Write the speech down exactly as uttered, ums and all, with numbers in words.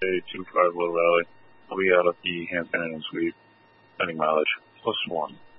two five Low Valley. I'll be out at the Hampton Inn and Suite. Sending mileage. Plus one.